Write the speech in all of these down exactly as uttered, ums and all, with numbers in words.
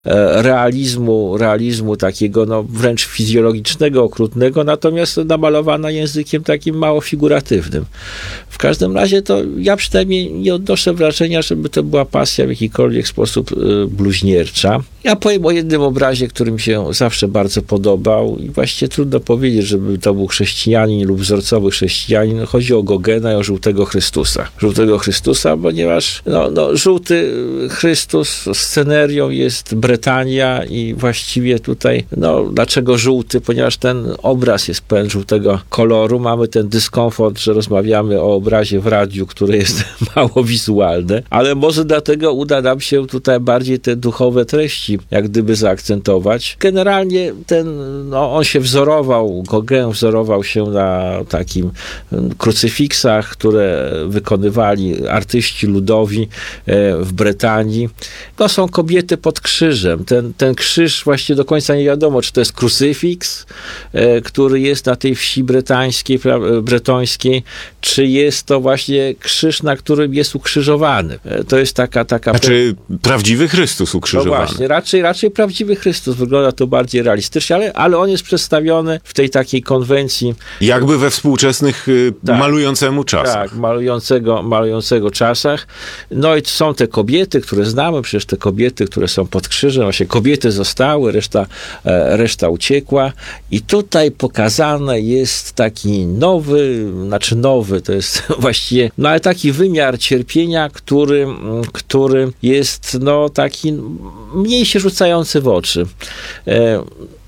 realizmu, realizmu takiego no, wręcz fizjologicznego, okrutnego, natomiast namalowana językiem takim mało figuratywnym. W każdym razie to ja przynajmniej nie odnoszę wrażenia, żeby to była pasja w jakikolwiek sposób bluźniercza. Ja powiem o jednym obrazie, który mi się zawsze bardzo podobał i właściwie trudno powiedzieć, żeby to był chrześcijanin lub wzorcowy chrześcijanin. Chodzi o Gogena i o Żółtego Chrystusa. Żółtego Chrystusa, ponieważ no, no, Żółty Chrystus scenerią jest Bretania i właściwie tutaj, no dlaczego żółty? Ponieważ ten obraz jest pełen żółtego koloru. Mamy ten dyskomfort, że rozmawiamy o obrazie w radiu, które jest mało wizualne, ale może dlatego uda nam się tutaj bardziej te duchowe treści jak gdyby zaakcentować. Generalnie ten, no on się wzorował, Gauguin wzorował się na takim krucyfiksach, które wykonywali artyści ludowi w Bretanii. To są kobiety pod krzyżem. Ten, ten krzyż właściwie do końca nie wiadomo, czy to jest krucyfiks, który jest na tej wsi bretańskiej, bretońskiej, czy jest to właśnie krzyż, na którym jest ukrzyżowany. To jest taka... taka znaczy prawdziwy Chrystus ukrzyżowany. No właśnie, raczej, raczej prawdziwy Chrystus. Wygląda to bardziej realistycznie, ale, ale on jest przedstawiony w tej takiej konwencji. Jakby we współczesnych tak, malującemu czasach. Tak, malującego, malującego czasach. No i są te kobiety, które znamy, przecież te kobiety, które są pod krzyżem, właśnie kobiety zostały, reszta, reszta uciekła i tutaj pokazany jest taki nowy, znaczy nowy, to jest właściwie, no ale taki wymiar cierpienia, który, który jest no taki mniej się rzucający w oczy. E,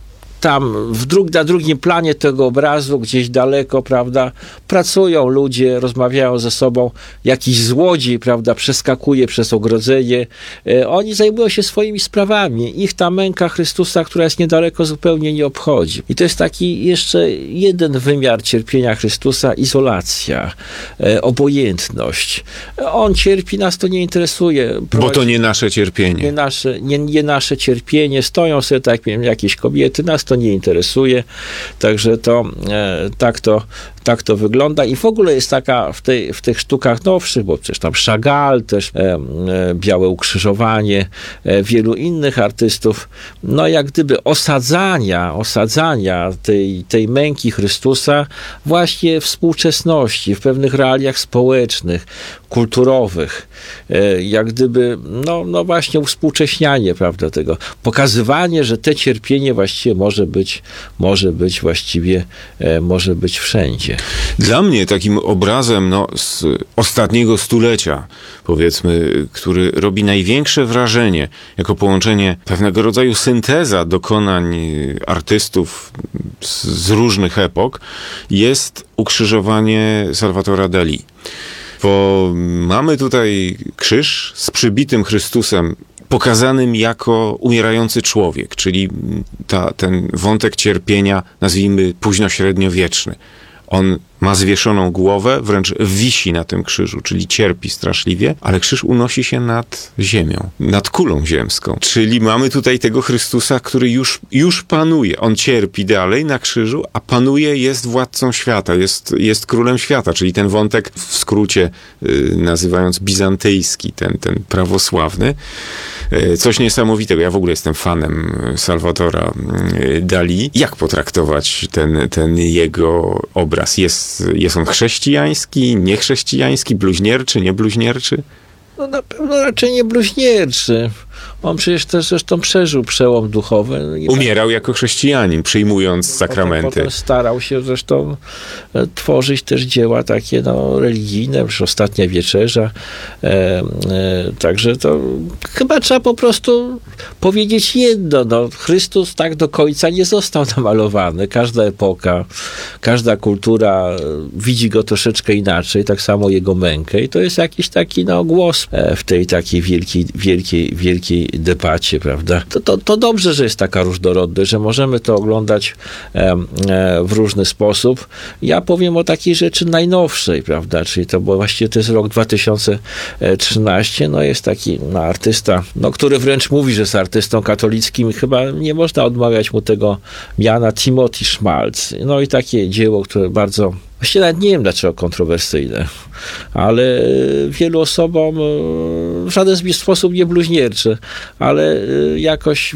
Tam w dru- na drugim planie tego obrazu, gdzieś daleko, prawda, pracują ludzie, rozmawiają ze sobą, jakiś złodziej, prawda, przeskakuje przez ogrodzenie. E, oni zajmują się swoimi sprawami. Ich ta męka Chrystusa, która jest niedaleko, zupełnie nie obchodzi. I to jest taki jeszcze jeden wymiar cierpienia Chrystusa, izolacja, e, obojętność. On cierpi, nas to nie interesuje. Prowadzi, Bo to nie nasze cierpienie. Nie nasze, nie, nie nasze cierpienie. Stoją sobie tak jak jakieś kobiety, nas to nie interesuje, także to e, tak to tak to wygląda i w ogóle jest taka w, tej, w tych sztukach nowszych, bo przecież tam Chagall, też e, e, Białe Ukrzyżowanie, e, wielu innych artystów, no jak gdyby osadzania, osadzania tej, tej męki Chrystusa właśnie w współczesności, w pewnych realiach społecznych, kulturowych, e, jak gdyby, no, no właśnie uwspółcześnianie, prawda, tego, pokazywanie, że te cierpienie właściwie może być, może być właściwie, e, może być wszędzie. Dla mnie takim obrazem no, z ostatniego stulecia, powiedzmy, który robi największe wrażenie, jako połączenie, pewnego rodzaju synteza dokonań artystów z, z różnych epok, jest ukrzyżowanie Salvatora Dalí. Bo mamy tutaj krzyż z przybitym Chrystusem, pokazanym jako umierający człowiek, czyli ta, ten wątek cierpienia, nazwijmy późnośredniowieczny. On ma zwieszoną głowę, wręcz wisi na tym krzyżu, czyli cierpi straszliwie, ale krzyż unosi się nad ziemią, nad kulą ziemską. Czyli mamy tutaj tego Chrystusa, który już, już panuje. On cierpi dalej na krzyżu, a panuje, jest władcą świata, jest, jest królem świata, czyli ten wątek w skrócie yy, nazywając bizantyjski, ten, ten prawosławny. Yy, coś niesamowitego. Ja w ogóle jestem fanem Salvatora yy, Dalí. Jak potraktować ten, ten jego obraz? Jest Jest on chrześcijański, niechrześcijański, bluźnierczy, niebluźnierczy? No na pewno raczej nie bluźnierczy. On przecież też zresztą przeżył przełom duchowy. Umierał jako chrześcijanin, przyjmując sakramenty. Potem, potem starał się zresztą tworzyć też dzieła takie no, religijne, już Ostatnia Wieczerza. E, e, także to chyba trzeba po prostu powiedzieć jedno. No, Chrystus tak do końca nie został namalowany. Każda epoka, każda kultura widzi go troszeczkę inaczej, tak samo jego mękę. I to jest jakiś taki no, głos w tej takiej wielkiej, wielkiej, wielkiej debacie, prawda? To, to, to dobrze, że jest taka różnorodność, że możemy to oglądać e, e, w różny sposób. Ja powiem o takiej rzeczy najnowszej, prawda? Czyli to, bo właściwie to jest rok dwa tysiące trzynasty, no jest taki no, artysta, no, który wręcz mówi, że jest artystą katolickim i chyba nie można odmawiać mu tego miana, Timothy Schmalz. No i takie dzieło, które bardzo Właściwie nawet nie wiem, dlaczego kontrowersyjne, ale wielu osobom w żaden sposób nie bluźniercze, ale jakoś